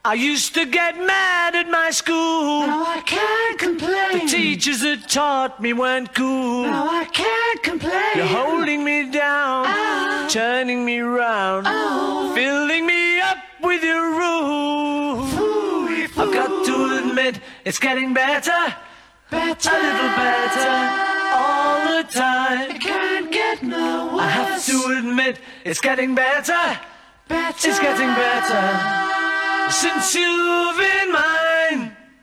I used to get mad at my school. Now I can't complain. The teachers that taught me weren't cool. Now I can't complain. You're holding me down, turning me round, filling me up with your rules. I've got to admit, it's getting better, Better, a little better, all the time. it can't get no worse. I have to admit, it's getting better, Better, it's getting better. Since you've been my